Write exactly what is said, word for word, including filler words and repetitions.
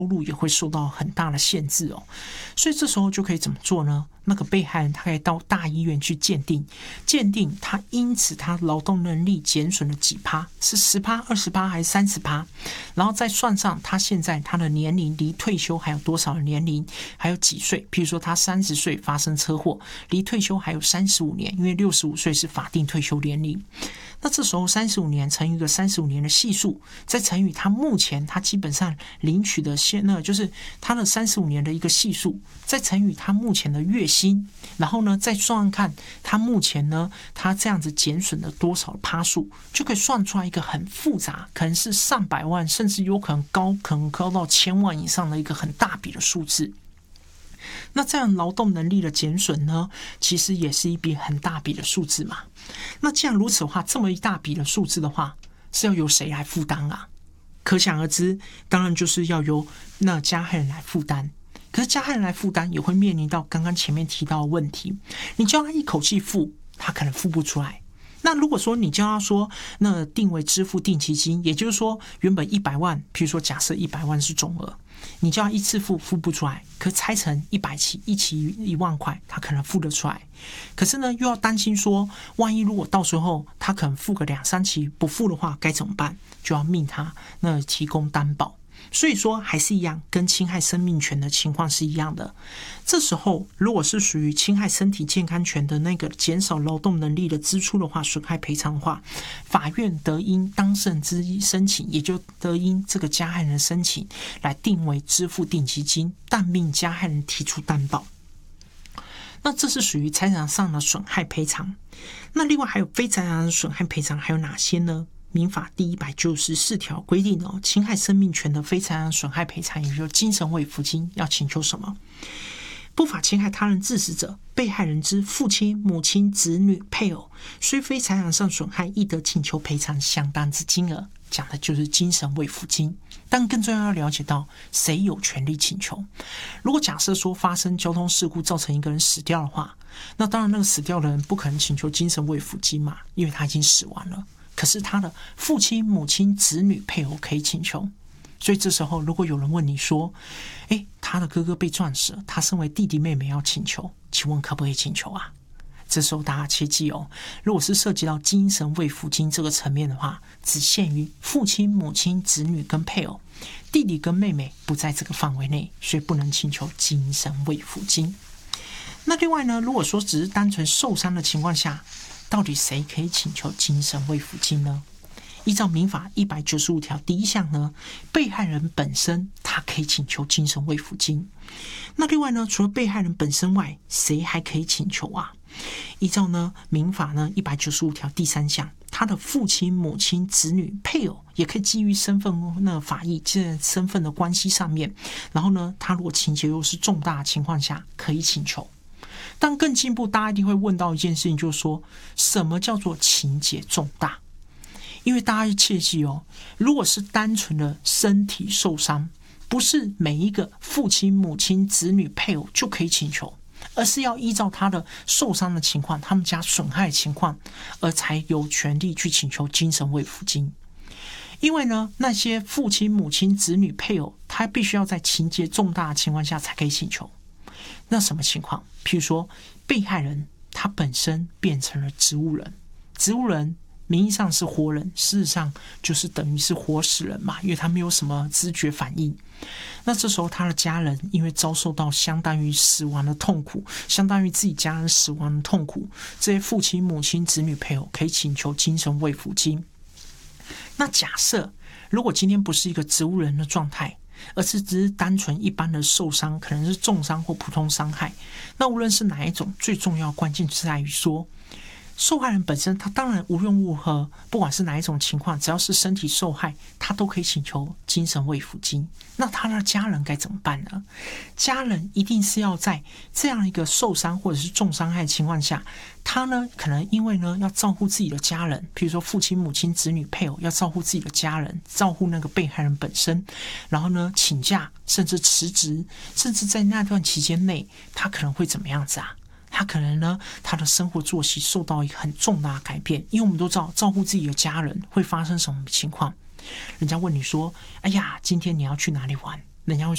入也会受到很大的限制哦。所以这时候就可以怎么做呢？那个被害人他可以到大医院去鉴定，鉴定他因此他劳动能力减损了几趴，是十趴、二十趴还是三十趴，然后再算上他现在他的年龄离退休还有多少的年龄，还有几岁。譬如说他三十岁发生车祸，离退休还有三十五年，因为六十五岁是法定退休年龄。那这时候三十五年乘以一个三十五年的系数，再乘以他目前他基本上领取的现那就是他的三十五年的一个系数，再乘以他目前的月薪，然后呢再算算看他目前呢他这样子减损了多少趴数，就可以算出来一个很复杂，可能是上百万，甚至有可能高，可能高到千万以上的一个很大笔的数字。那这样劳动能力的减损呢，其实也是一笔很大笔的数字嘛。那既然如此的话，这么一大笔的数字的话，是要由谁来负担啊？可想而知，当然就是要由那加害人来负担。可是加害人来负担，也会面临到刚刚前面提到的问题，你叫他一口气付，他可能付不出来。那如果说你叫他说那定为支付定期金，也就是说原本一百万，譬如说假设一百万是总额，你叫他一次付付不出来，可拆成一百期，一期一万块，他可能付得出来。可是呢，又要担心说，万一如果到时候他可能付个两三期不付的话，该怎么办？就要命他那提供担保。所以说还是一样，跟侵害生命权的情况是一样的。这时候如果是属于侵害身体健康权的那个减少劳动能力的支出的话，损害赔偿的话，法院得因当事人之申请，也就得因这个加害人的申请来定为支付定期金，但命加害人提出担保。那这是属于财产上的损害赔偿。那另外还有非财产上的损害赔偿还有哪些呢？民法第一百九十四条规定哦，侵害生命权的非财产损害赔偿，也就是精神慰抚金，要请求什么？不法侵害他人致死者，被害人之父亲、母亲、子女、配偶，虽非财产上损害，亦得请求赔偿相当之金额，讲的就是精神慰抚金。但更重要要了解到谁有权利请求。如果假设说发生交通事故造成一个人死掉的话，那当然那个死掉的人不可能请求精神慰抚金嘛，因为他已经死完了。可是他的父亲、母亲、子女、配偶可以请求。所以这时候如果有人问你说，诶，他的哥哥被撞死了，他身为弟弟妹妹要请求，请问可不可以请求啊？这时候大家切记哦，如果是涉及到精神慰抚金这个层面的话，只限于父亲、母亲、子女跟配偶，弟弟跟妹妹不在这个范围内，所以不能请求精神慰抚金。那另外呢，如果说只是单纯受伤的情况下，到底谁可以请求精神慰抚金呢？依照民法一百九十五条第一项呢，被害人本身他可以请求精神慰抚金。那另外呢，除了被害人本身外，谁还可以请求啊？依照呢民法呢一百九十五条第三项，他的父亲、母亲、子女、配偶也可以基于身份那法益这身份的关系上面，然后呢，他如果情节又是重大的情况下，可以请求。但更进一步，大家一定会问到一件事情，就是说什么叫做情节重大？因为大家要切记哦，如果是单纯的身体受伤，不是每一个父亲、母亲、子女、配偶就可以请求，而是要依照他的受伤的情况、他们家损害的情况，而才有权利去请求精神慰抚金。因为呢，那些父亲、母亲、子女、配偶，他必须要在情节重大的情况下才可以请求。那什么情况？譬如说，被害人他本身变成了植物人，植物人名义上是活人，事实上就是等于是活死人嘛，因为他没有什么知觉反应。那这时候他的家人因为遭受到相当于死亡的痛苦，相当于自己家人死亡的痛苦，这些父亲、母亲、子女、配偶可以请求精神慰抚金。那假设如果今天不是一个植物人的状态，而是只是单纯一般的受伤，可能是重伤或普通伤害，那无论是哪一种，最重要的关键是在于说，受害人本身他当然无论如何，不管是哪一种情况，只要是身体受害，他都可以请求精神慰抚金。那他的家人该怎么办呢？家人一定是要在这样一个受伤或者是重伤害的情况下，他呢可能因为呢要照顾自己的家人，比如说父亲、母亲、子女、配偶要照顾自己的家人，照顾那个被害人本身，然后呢请假甚至辞职，甚至在那段期间内，他可能会怎么样子啊？他可能呢，他的生活作息受到一个很重大的改变，因为我们都知道照顾自己的家人会发生什么情况。人家问你说：“哎呀，今天你要去哪里玩？”人家会